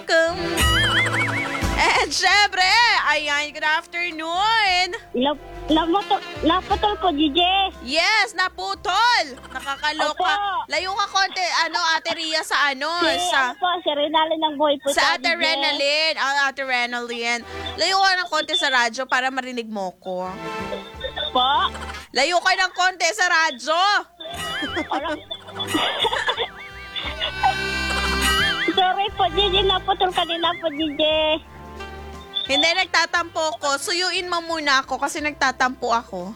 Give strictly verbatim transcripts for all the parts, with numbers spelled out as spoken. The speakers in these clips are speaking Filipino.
welcome. And syempre, ayan, good afternoon. Nap naputol, naputol ko, G J. Yes, naputol. Nakakaloka. Opo. Layo ka konti, ano, Ate Ria, sa ano? Si, sa, ano po, si Renalyn ng buhay po sa G Ate J. Renalyn. Ah, Ate Renalyn. Layo ka ng konti sa radyo para marinig mo ko. Po? Layo ka ng konti sa radyo. Sorry po, G J. Naputol kanina po, G J. Hindi, nagtatampo ko. Suyuin mo muna ako kasi nagtatampo ako.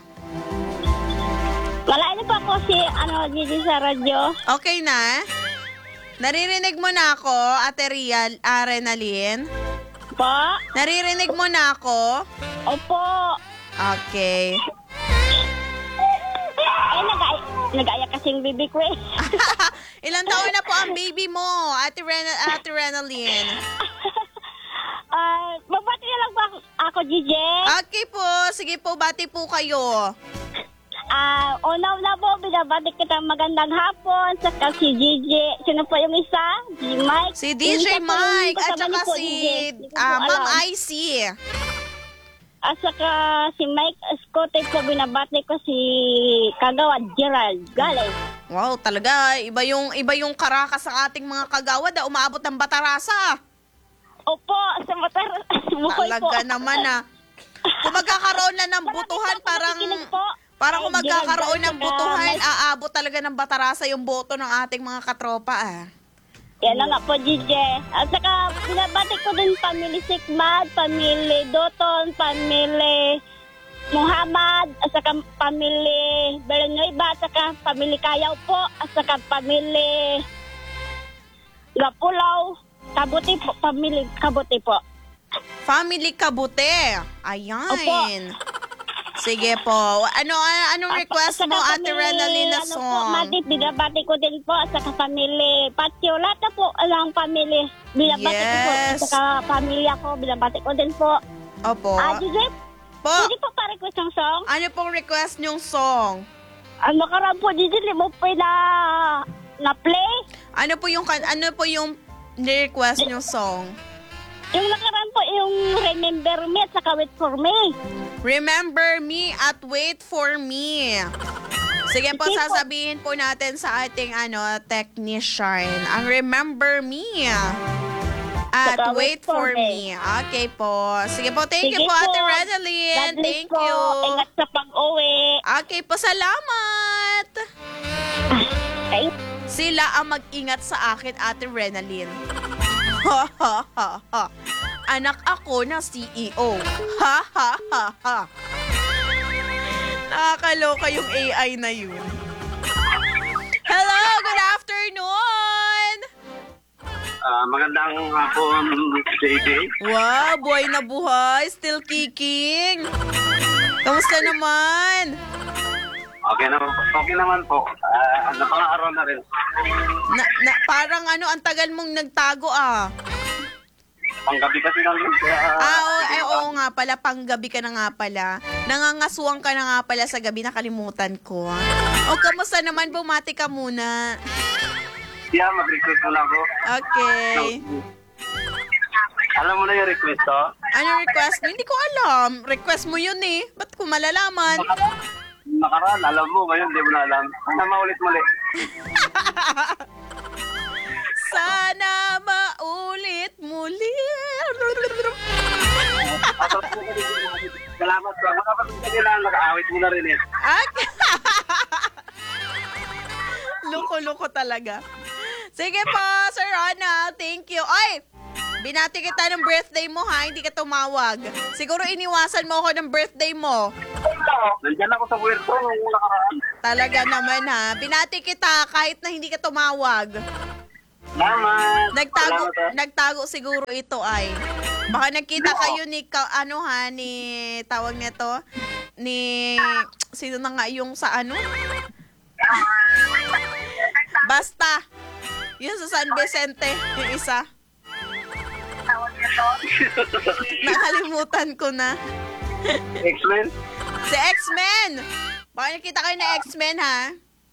Wala niyo pa ako si, ano, G J sa radyo. Okay na? Naririnig mo na ako, Ate Ria, ah, Renalyn? Po? Naririnig mo na ako? Opo. Okay. Ay, nag-aya, nag-aya kasing bibi ko eh. Ilang taon na po ang baby mo, Ate, Ren- Ate Renalyn? Ah, mabati na lang ba ako, G J? Okay po, sige po, bati po kayo. Ah, una-una po, binabati kita magandang hapon. Saka si G J. Sino po yung isa? G Mike. Si D J Yung isa po yung Mike at kasama saka niyo po, si D J. Hindi ko po ah, Ma'am alam. I C. At saka si Mike Escote po, binabati ko si Kagawad Gerald Gales. Wow, talaga, iba yung, iba yung karakas sa ating mga kagawad, ah, umaabot ng batarasa. Opo, sa motor. Bukoy po. Talaga naman ah. Kung magkakaroon na ng butuhan, parang... Nakikinig po. Parang kung Ay, magkakaroon Gerald, ng saka butuhan, Mike- aabot talaga ng batarasa yung boto ng ating mga katropa ah. Yan na nga po, G J. At saka, binabati ko din family Sikmad, family Doton, family Muhammad, at saka family Bernoiba, at saka family Kayaw po, at saka family Gapulaw, Kabuti po, family Kabuti po. Family Kabute. Ayan. Opo. Sige po. Ano, ano anong request At saka mo, Ate family, Renalyn, na ano po, song? Madit, binabati ko din po, at saka family Patio, lahat na po, alang family, binabati ko po, at Yes. saka pamilya ko, binabati ko din po. Opo. Ah, G J, Po, pwede po pa-request yung song? ano pong request niyong song? Ang nakaraan po, G J, di mo pa na, na-play? Ano po yung, kan- ano po yung request niyong song? Yung nakaraan po, yung Remember Me at saka Wait For Me. Remember Me at Wait For Me. Sige po, Sige po. sasabihin po natin sa ating ano technician. Ang Remember Me at Saka Wait For Me. Okay po. Sige po, thank you Sige po, Ate po. Renalyn. God bless Thank po. you. Ingat sa pag-uwi. Okay po, salamat. Ay, Sila ang mag-ingat sa akin, Ate Renalyn. Ha ha ha ha. Anak ako na C E O. Ha ha ha ha. Nakakaloka yung A I na yun. Hello, good afternoon. Ah, magandang hapon, J J. Wow, buhay na buhay. Still kicking. Kamusta naman? Okay naman, okay naman po. Ah, napaka-araw na rin. Na, na, parang ano, ang tagal mong nagtago ah. Panggabi kasi namin. Kaya, Ah, oo, ay, oo nga pala, panggabi ka na nga pala. Nangangaswang ka na nga pala sa gabi, nakalimutan ko. O, kamusta naman? Bumati ka muna. yeah, mag-request mo lang ako. Okay. Alam mo na yung request ko? Ano request mo? Hindi ko alam. Request mo yun eh. Ba't ko malalaman? Nakaraan, alam mo. Ngayon, di mo na alam. Sana maulit-muli. Sana maulit muli. Salamat ko. Makapatid ka nila, naka-awit mo na rin eh. Okay. Loko-loko talaga. Sige po, Sir Ronald. Thank you. Oy! Binati kita ng birthday mo ha, hindi ka tumawag. Siguro iniwasan mo ako ng birthday mo. Nandiyan ako sa puwerto nung nakaraan. Talaga naman ha. Binati kita kahit na hindi ka tumawag. Salamat. Nagtago, Salamat, ah. nagtago siguro ito ay. Baka nagkita kayo ni, ka, ano ha, ni, tawag nito, ni, sino na nga yung sa ano? Basta. Yun sa San Vicente, yung isa. Nakalimutan ko na. X-Men? Si X-Men! Baka nakita kayo na X-Men, ha?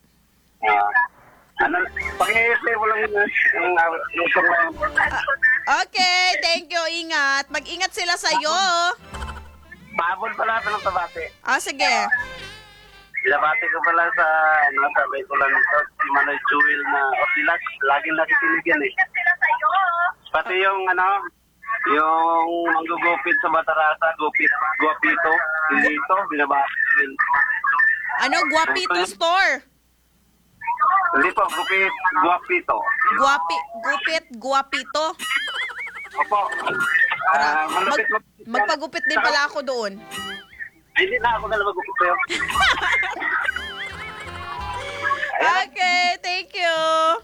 Ah. Ano, pag-i-play mo lang yun. Yung, yung song na yun. Ah, Okay, thank you. Ingat. Mag-ingat sila sa'yo. Pahabol pala ito ng tabate. Ah, sige. Binabati ko pala sa, ano, sabay ko lang ito, si Manoy Jewel na Osilas. Laging nakikinig yan eh. Pati yung, ano, yung manggugupit sa Batarasa, gupit, guapito, hindi ito, binabati ko rin. Ano, Guapito Store? Hindi po, gupit, guapito. Guapi, gupit, Guapito. Opo. Ah, Mag, malapit mo. magpagupit din pala ako doon. Ay, hindi na ako na magupit sa'yo. Okay, thank you.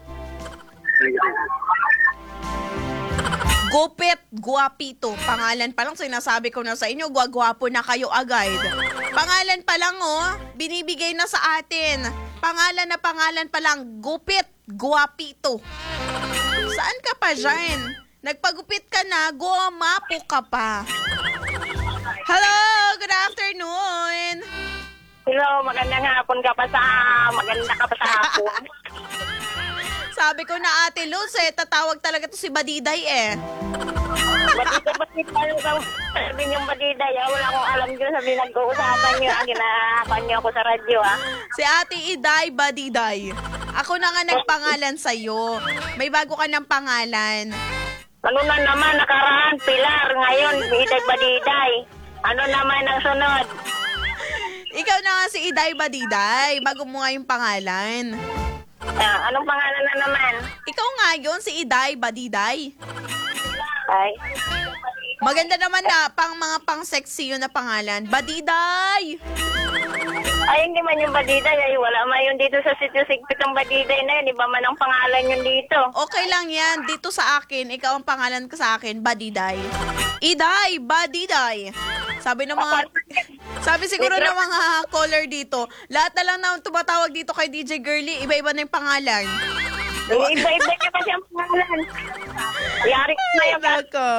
Gupit, Guapito. Pangalan pa lang, sinasabi ko na sa inyo, gwagwapo na kayo agad. Pangalan pa lang, oh, binibigay na sa atin. Pangalan na pangalan pa lang, Gupit, Guapito. Saan ka pa dyan? Nagpagupit ka na, gumapo ka pa. Hello, good afternoon. Hello, magandang hapon ka pa sa... Maganda ka pa sa hapon. Sabi ko na Ate Luz, eh, tatawag talaga to si Badiday eh. Badiday, bakit paano kang sabi niyong badiday? Ah? Wala akong alam dyan sa pinag-uusapan niyo. Ah, ginaapan niyo ako sa radyo, ah. Si Ate Iday Badiday. Ako na nga nagpangalan sa'yo. May bago ka ng pangalan. Ano na naman, nakaraan, Pilar. Ngayon, Iday Badiday. Ano naman ang sunod? Ikaw na nga si Iday Badiday. Bago mo nga yung pangalan. Ah, anong pangalan na naman? Ikaw nga yun, si Iday Badiday. Ay, Maganda naman na pang mga pang-sexy yun na pangalan. Badiday! ay hindi man yung badiday. Ay, wala man yun dito sa sitio sigpit ang badiday na yun. Iba man ang pangalan yun dito. Okay lang yan. Dito sa akin, ikaw ang pangalan ko sa akin, Badiday. Iday, Badiday. Sabi ng mga... Sabi siguro ng mga caller dito, lahat na lang na tumatawag dito kay D J Girly, iba-iba na yung pangalan. Iba-iba niya kasi ang pangalan. Yari ko na yung Ako.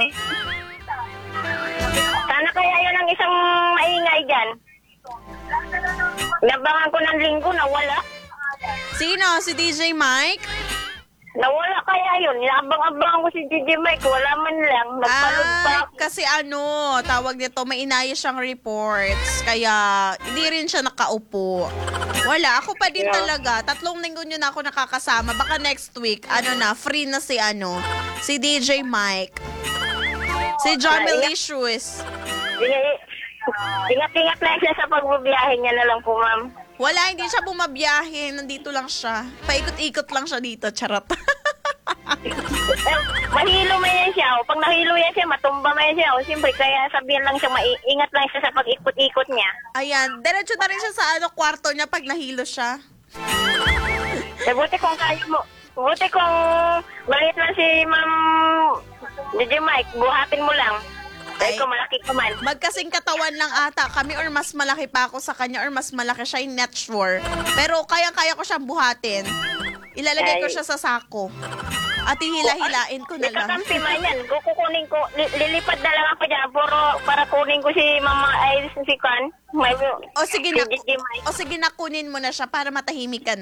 Sana kaya yun ang isang maingay dyan. Nabangan ko ng linggo, nawala. Sino? Si D J Mike? Nawala kaya yun. Nabang-abang ko si D J Mike. Wala man lang. Nagpalog pa Ah, ako. kasi ano, tawag nito, may inayos siyang reports. Kaya, hindi rin siya nakaupo. Wala, ako pa din Yeah. talaga. Tatlong linggo nyo na ako nakakasama. Baka next week, ano na, free na si ano, si D J Mike. Si John Melicious. Ingat-ingat lang siya sa pagbabiyahe niya na lang po, ma'am. Wala, hindi siya bumabiyahe. Nandito lang siya. Paikot-ikot lang siya dito. Charot. Eh, mahilo man yan siya. O, pag nahilo yan siya, matumba man yan siya. O, siyempre, kaya sabihan lang siya, maingat lang siya sa pag-ikot-ikot niya. Ayan, diretso na rin siya sa ano, kwarto niya pag nahilo siya. Eh, buti kung kaya mo. Buti kung maliit lang si Ma'am D J Mike, buhatin mo lang. Ay, Ay. kung malaki ka man. Magkasing katawan lang ata kami or mas malaki pa ako sa kanya or mas malaki siya, yung not sure. Pero kayang-kaya ko siyang buhatin. Ilalagay ko Ay. siya sa sako. At hihila-hilain ko na lang. Ikakampi man yan. Kukunin ko, li- lilipad na lang ako dyan puro para kunin ko si Mama ay si Kwan. May, O sige si na, D J Mike. o sige na, kunin mo na siya para matahimik ka na.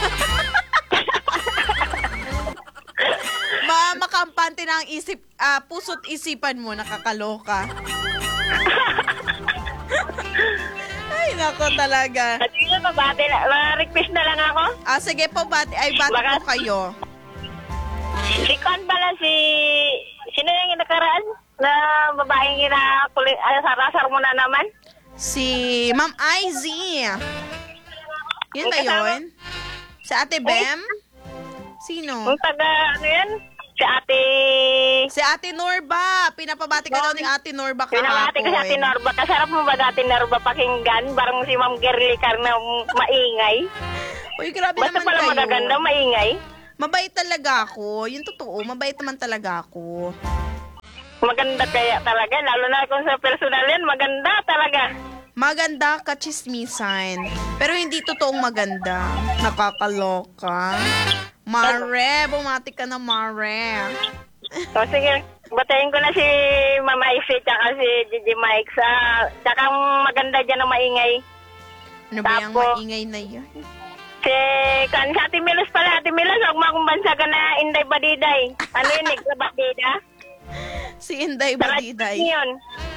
Ma makampante na ang isip, ah, puso't isipan mo, nakakaloka. Ay, nako talaga. At yun, mabate na, ma-request na lang ako. Ah, sige po, bati, ay bati Baka- po kayo. Si Kwan pala si, sino yung nakaraan? Na babaeng ina, kulit, asar-asar mo na naman. Si Ma'am Izzy. Yun ba yun? Si Ate Bem? Sino? Yung taga, ano yan? Si ate... Si Ate Norba. Pinapabati ka daw ni Ate Norba Pinamati ko si Ate kahapon. Norba. Kasarap mo ba dati Norba pakinggan? Barang si Ma'am Girly Car na maingay. Uy, grabe Basta naman pala kayo. magaganda, maingay. Mabait talaga ako. Yung totoo, mabait naman talaga ako. Maganda kaya talaga. Lalo na kung sa personal yan, maganda talaga. Maganda ka chismisan. Pero hindi totoong maganda. Nakakaloka. Mare, bumati ka na, Mare. O sige, batayin ko na si Mama Ife tsaka si D J Mike sa... Tsaka maganda dyan ang maingay. Ano ba yung Tapo. maingay na yun? Si... Kan sa Ate Milos pala. Ate Milos, huwag makong bansa ka na Inday Badiday. Ano yun, Negra Badida? Si Inday Saka Badiday. yun.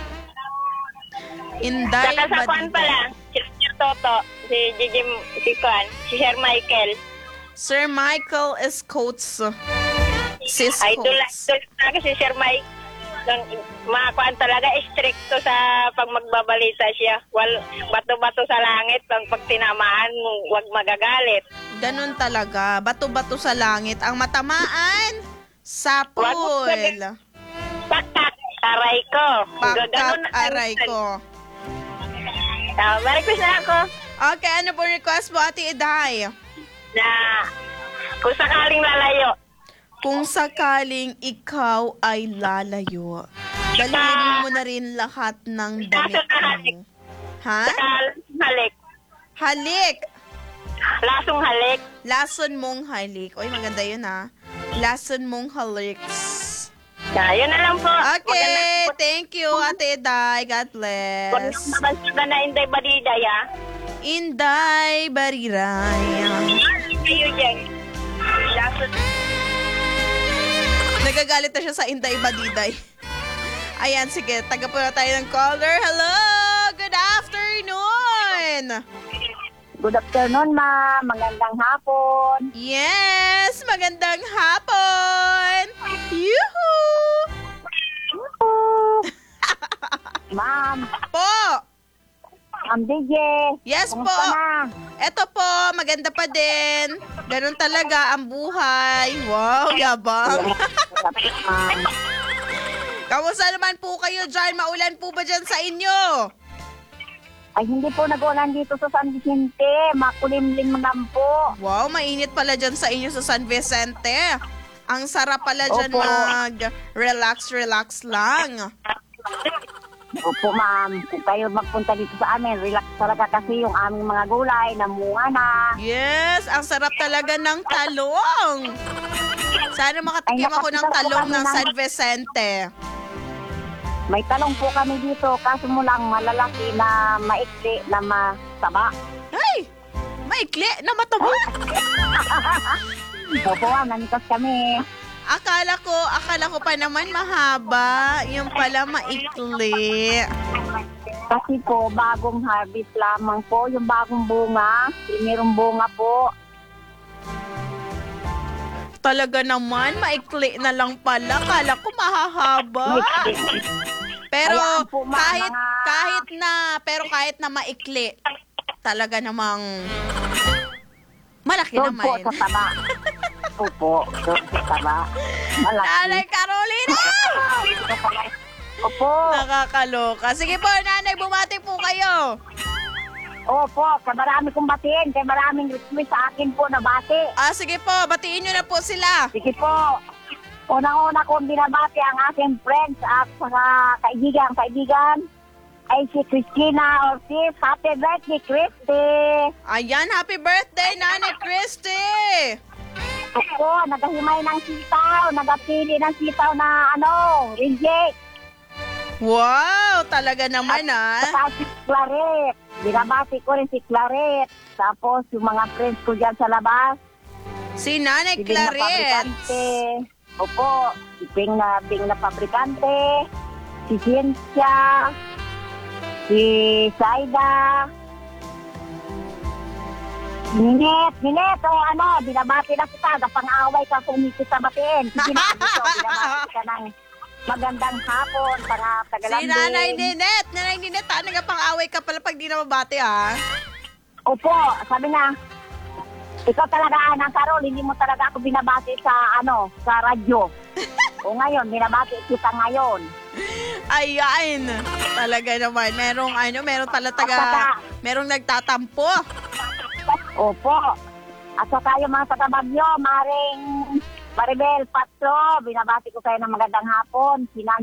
Inday Saka sa Kwan Badiday. pala, si Sir Toto, si Gigi, si Kwan, si Sir Michael. Sir Michael Escotes. Sis Idol, Coates. idol talaga si Sir Mike. Nung, mga Kwan talaga, stricto sa pag magbabalita siya. Wal, bato-bato sa langit, pag, pag tinamaan, huwag magagalit. Ganun talaga. Bato-bato sa langit. Ang matamaan, sapul. Pakak, aray ko. Pakak, Gaganon na- aray ko. Ah, Merry Christmas na ako. Okay, ano po request mo, Ate Eday? Na kung sakaling lalayo, Kung sakaling ikaw ay lalayo, dalhin mo na rin lahat ng damit mo. Ha? saka halik. Halik. Lasong halik. Lason mong halik. Oy, maganda yun ha. Lason mong haliks. Na, yun na lang po. Okay, thank you, Ate Eday. God Huwag bless. nang mabansaga na Inday Badiday, ah. Inday Bariray. Kayo dyan. Lasong. Nagagalit na siya sa Inday Badiday. Ayan, sige. Taga po na tayo ng caller. Hello! Good afternoon! Good afternoon, ma'am. Magandang hapon. Yes! Magandang hapon! Yuhuu! Ma'am, Po! Ma'am D J. Yes Kumusta po. na? Eto po, maganda pa din. Ganun talaga ang buhay. Wow, yabang. Ma'am. Kamusta naman po kayo dyan? Maulan po ba dyan sa inyo? Ay, hindi po nag-ulan dito sa San Vicente. Makulimlim lang po. Wow, mainit pala dyan sa inyo sa San Vicente. Ang sarap pala dyan Opo. mag-relax-relax lang. Opo, ma'am. Kung kayo magpunta dito sa amin, relax talaga kasi yung aming mga gulay, namunga na. Yes, ang sarap talaga ng talong. Sana makatikim Ay, ako ng nakakita po talong kami ng ng- San Vicente. May talong po kami dito, kaso mo lang malalaki na maikli na masaba. Ay, maikli na mataba. Opo, ma'am. Nanikas kami. Akala ko, akala ko pa naman mahaba. Yung pala maikli. Kasi po, bagong harvest lamang po. Yung bagong bunga, primerong bunga po. Talaga naman, maikli na lang pala. Akala ko mahahaba. Pero Ayan po, ma'am, kahit mga- kahit na, pero kahit na maikli, talaga namang malaki Doon po naman. sa taba. Opo, doon sa taba. Malaki. Nanay Carolina! Opo. Nakakaloka. Sige po, nanay, bumati po kayo. Opo, sa marami kong batiin. Kaya maraming request sa akin po na bati. Ah, sige po, batiin nyo na po sila. Sige po. Unang-una kong binabati ang aking friends at saka kaibigan. Kaibigan ay si Christina Ortiz. Happy birthday, Christy! Ayan, happy birthday, Nanay Christy! Opo, nagahimay ng sitaw. Nagapili ng sitaw na ano, reject. Wow, talaga naman ah. Saka si Claret. Binabati ko rin si Claret. Tapos yung mga friends ko dyan sa labas. Si Nanay Si Bing na Claret. Pabrikante. Opo, si Bing na, Bing na Pabrikante. Si Ciencia. Si Saida. Ninet, Ninet, o ano, binabati na kita. Kapang-away ka kung hindi kita batiin. Sige na, dito, binabati ka ng magandang hapon para Si tagalambing. Nanay Ninette. Nanay Ninette, ah, nagpang-away ka pala pag di na mabati ah. Opo, sabi na, ikaw talaga, Anang Carol, hindi mo talaga ako binabati sa, ano, sa radyo. O ngayon, binabati kita ngayon. Ayan. Talaga naman. Merong ano, meron pala At taga, saka- merong nagtatampo. Opo. At saka yung mga taga-Bagyo, Maring Maribel Patro, binabati ko kayo ng magandang hapon. Sinan